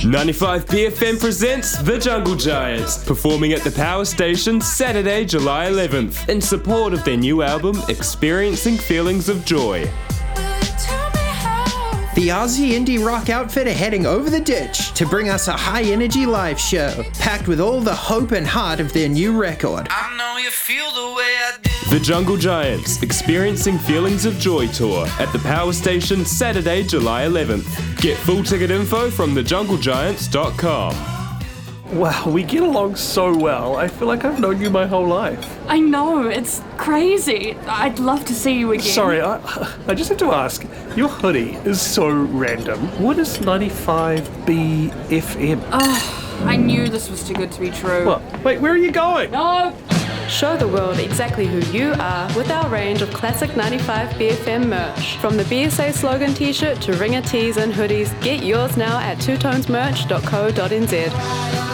95BFM presents The Jungle Giants, performing at the Power Station Saturday, July 11th, in support of their new album, Experiencing Feelings of Joy. The Aussie indie rock outfit are heading over the ditch to bring us a high-energy live show, packed with all the hope and heart of their new record. I know you feel the way I do. The Jungle Giants, Experiencing Feelings of Joy tour at the Power Station Saturday, July 11th. Get full ticket info from thejunglegiants.com. Wow, we get along so well. I feel like I've known you my whole life. I know, it's crazy. I'd love to see you again. Sorry, I just have to ask. Your hoodie is so random. What is 95BFM? I knew this was too good to be true. What? Wait, where are you going? No! Show the world exactly who you are with our range of classic 95BFM merch. From the BSA slogan t-shirt to ringer tees and hoodies, get yours now at twotonesmerch.co.nz.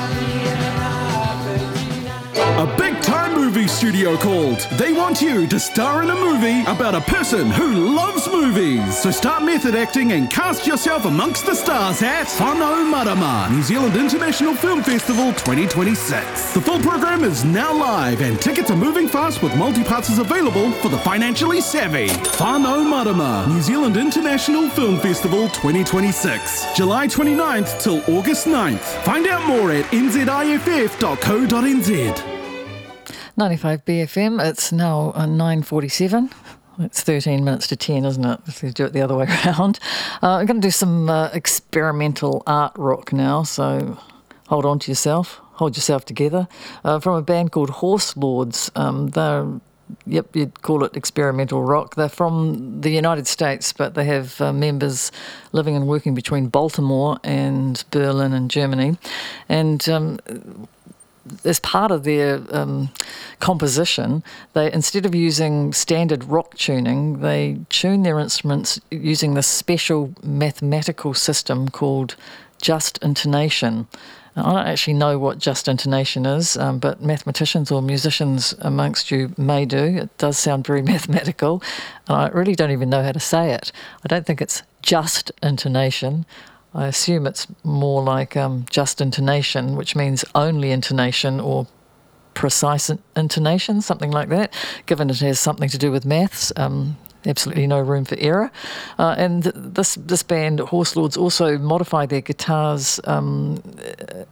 A big-time movie studio called. They want you to star in a movie about a person who loves movies. So start method acting and cast yourself amongst the stars at Whanau Marama, New Zealand International Film Festival 2026. The full program is now live and tickets are moving fast with multi-passes available for the financially savvy. Whanau Marama, New Zealand International Film Festival 2026. July 29th till August 9th. Find out more at nziff.co.nz. 95BFM, it's now 9:47. It's 13 minutes to 10, isn't it? If you do it the other way around. I'm going to do some experimental art rock now, so hold on to yourself. Hold yourself together. From a band called Horse Lords. They're, you'd call it experimental rock. They're from the United States, but they have members living and working between Baltimore and Berlin and Germany. And as part of their composition, they, instead of using standard rock tuning, they tune their instruments using this special mathematical system called just intonation. Now, I don't actually know what just intonation is, but mathematicians or musicians amongst you may do. It does sound very mathematical, and I really don't even know how to say it. I don't think it's just intonation. I assume it's more like just intonation, which means only intonation or precise intonation, something like that, given it has something to do with maths. Absolutely no room for error. And this band, Horse Lords, also modify their guitars. The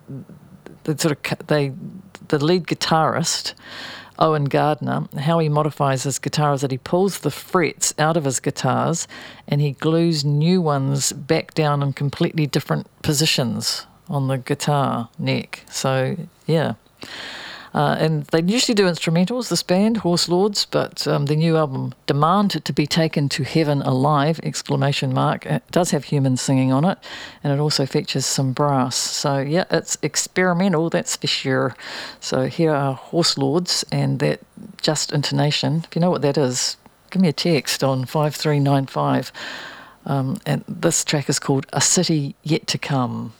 lead guitarist, Owen Gardner, how he modifies his guitar is that he pulls the frets out of his guitars and he glues new ones back down in completely different positions on the guitar neck. So, yeah. And they usually do instrumentals, this band, Horse Lords, but the new album, Demand to be Taken to Heaven Alive, ! It does have humans singing on it, and it also features some brass. So, yeah, it's experimental, that's for sure. So here are Horse Lords and that just intonation. If you know what that is, give me a text on 5395. And this track is called A City Yet to Come.